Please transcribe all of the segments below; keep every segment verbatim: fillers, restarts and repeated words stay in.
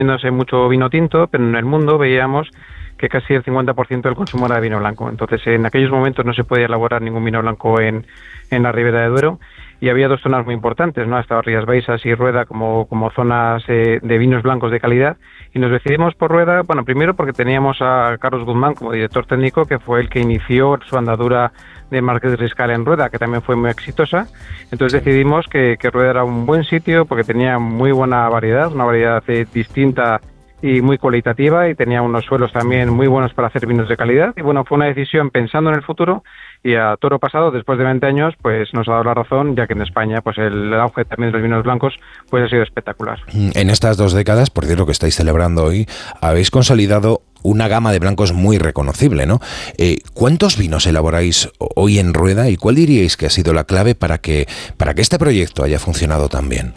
consumiéndose mucho vino tinto, pero en el mundo veíamos que casi el cincuenta por ciento del consumo era de vino blanco. Entonces, en aquellos momentos no se podía elaborar ningún vino blanco en, en la Ribera de Duero, y había dos zonas muy importantes, ¿no? Estaban Rías Baixas y Rueda como, como zonas eh, de vinos blancos de calidad, y nos decidimos por Rueda, bueno, primero porque teníamos a Carlos Guzmán como director técnico, que fue el que inició su andadura de Marqués de Riscal en Rueda, que también fue muy exitosa. Entonces decidimos que, que Rueda era un buen sitio porque tenía muy buena variedad, una variedad eh, distinta y muy cualitativa, y tenía unos suelos también muy buenos para hacer vinos de calidad. Y bueno, fue una decisión pensando en el futuro, y a toro pasado, después de veinte años, pues nos ha dado la razón, ya que en España pues el auge también de los vinos blancos pues ha sido espectacular. En estas dos décadas, por cierto, que estáis celebrando hoy, habéis consolidado una gama de blancos muy reconocible, ¿no? Eh, ¿Cuántos vinos elaboráis hoy en Rueda, y cuál diríais que ha sido la clave para que, para que este proyecto haya funcionado tan bien?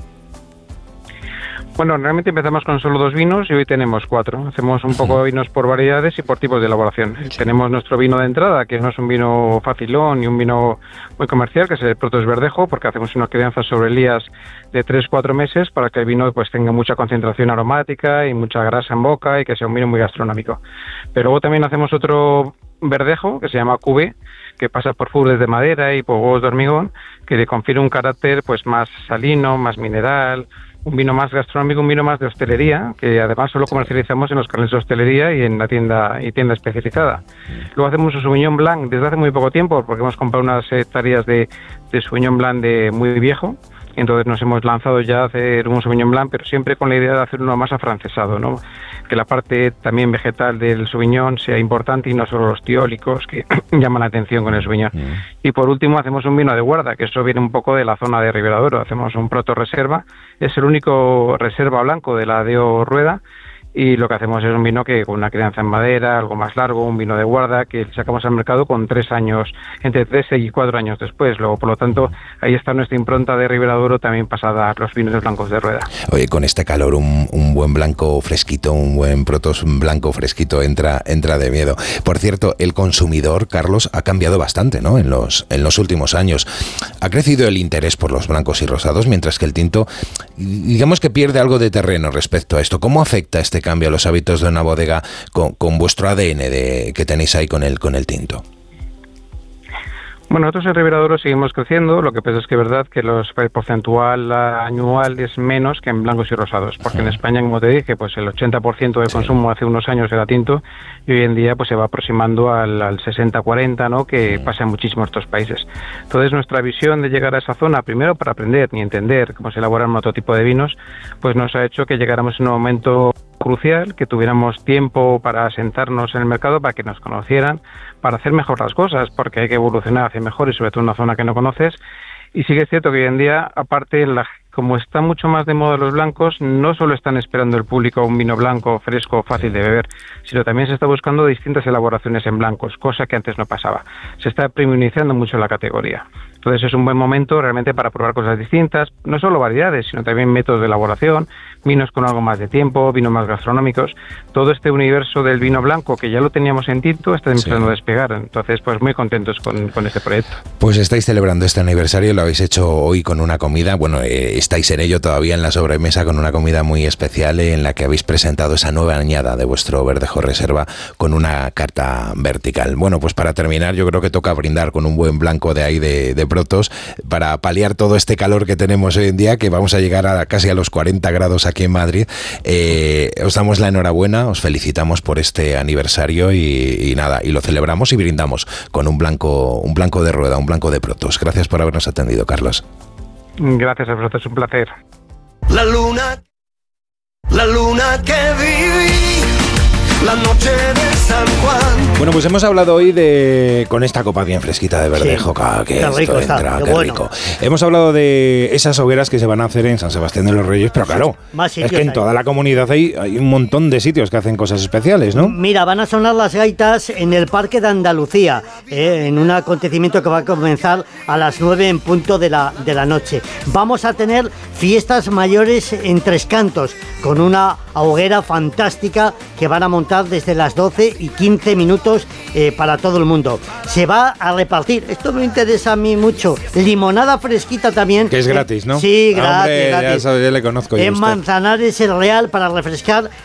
Bueno, realmente empezamos con solo dos vinos y hoy tenemos cuatro. Hacemos un poco de vinos por variedades y por tipos de elaboración. Sí. Tenemos nuestro vino de entrada, que no es un vino facilón ni un vino muy comercial, que es el Protos Verdejo, porque hacemos una crianza sobre lías de tres a cuatro meses para que el vino pues tenga mucha concentración aromática y mucha grasa en boca y que sea un vino muy gastronómico. Pero luego también hacemos otro verdejo que se llama Cuvée, que pasa por fubres de madera y por huevos de hormigón, que le confiere un carácter pues más salino, más mineral, un vino más gastronómico, un vino más de hostelería, que además solo comercializamos en los carnets de hostelería y en la tienda y tienda especializada. Luego hacemos un Sauvignon Blanc desde hace muy poco tiempo, porque hemos comprado unas hectáreas de, de Sauvignon Blanc de muy viejo. Entonces nos hemos lanzado ya a hacer un Sauvignon Blanc, pero siempre con la idea de hacer uno más afrancesado, ¿no? Que la parte también vegetal del Sauvignon sea importante y no solo los tiólicos que llaman la atención con el Sauvignon. Mm. Y por último hacemos un vino de guarda, que eso viene un poco de la zona de Ribera de Duero. Hacemos un Proto Reserva, es el único reserva blanco de la Deo Rueda, y lo que hacemos es un vino que con una crianza en madera, algo más largo, un vino de guarda que sacamos al mercado con tres años, entre tres y cuatro años después. Luego, por lo tanto, ahí está nuestra impronta de Ribera de Duero también pasada a los vinos blancos de Rueda. Oye, con este calor un, un buen blanco fresquito, un buen Protos blanco fresquito entra, entra de miedo. Por cierto, el consumidor, Carlos, ha cambiado bastante, ¿no? En los, en los últimos años. Ha crecido el interés por los blancos y rosados, mientras que el tinto, digamos que pierde algo de terreno respecto a esto. ¿Cómo afecta este cambio a los hábitos de una bodega con, con vuestro A D N de, que tenéis ahí con el, con el tinto? Bueno, nosotros en Ribera de Duero seguimos creciendo, lo que pasa es que es verdad que los, el porcentual anual es menos que en blancos y rosados, porque en España, como te dije, pues el ochenta por ciento del sí. consumo hace unos años era tinto, y hoy en día pues se va aproximando al, al sesenta cuarenta, ¿no? Que sí. pasa en muchísimos otros países. Entonces nuestra visión de llegar a esa zona, primero para aprender y entender cómo se elaboran otro tipo de vinos, pues nos ha hecho que llegáramos en un momento crucial, que tuviéramos tiempo para sentarnos en el mercado, para que nos conocieran, para hacer mejor las cosas, porque hay que evolucionar hacia mejor y sobre todo en una zona que no conoces. Y sí que es cierto que hoy en día, aparte, la, como está mucho más de moda los blancos, no solo están esperando el público un vino blanco, fresco, fácil de beber, sino también se está buscando distintas elaboraciones en blancos, cosa que antes no pasaba. Se está premiumizando mucho la categoría. Entonces es un buen momento realmente para probar cosas distintas, no solo variedades, sino también métodos de elaboración, vinos con algo más de tiempo, vinos más gastronómicos. Todo este universo del vino blanco, que ya lo teníamos en tinto, está empezando sí. a despegar. Entonces, pues muy contentos con, con este proyecto. Pues estáis celebrando este aniversario, lo habéis hecho hoy con una comida, bueno, eh, estáis en ello todavía en la sobremesa con una comida muy especial eh, en la que habéis presentado esa nueva añada de vuestro Verdejo Reserva con una carta vertical. Bueno, pues para terminar, yo creo que toca brindar con un buen blanco de ahí de, de Protos para paliar todo este calor que tenemos hoy en día, que vamos a llegar a casi a los cuarenta grados aquí en Madrid. Eh, os damos la enhorabuena, os felicitamos por este aniversario y, y nada, y lo celebramos y brindamos con un blanco, un blanco de Rueda, un blanco de Protos. Gracias por habernos atendido, Carlos. Gracias a vosotros, un placer. La luna, la luna que viví, la noche de San Juan. Bueno, pues hemos hablado hoy de con esta copa bien fresquita de verdejo, sí, que qué rico esto está, entra, qué qué bueno. rico. Hemos hablado de esas hogueras que se van a hacer en San Sebastián de los Reyes, pero claro, más es que en hay. toda la comunidad hay, hay un montón de sitios que hacen cosas especiales, ¿no? Mira, van a sonar las gaitas en el Parque de Andalucía, eh, en un acontecimiento que va a comenzar a las nueve en punto de la, de la noche. Vamos a tener fiestas mayores en Tres Cantos, con una hoguera fantástica que van a montar disfrutar desde las doce y quince minutos eh, para todo el mundo. Se va a repartir, esto me interesa a mí mucho, limonada fresquita también. Que es gratis, ¿no? Sí, gratis. Hombre, gratis. Ya, sabe, ya le conozco. En Manzanares el Real para refrescar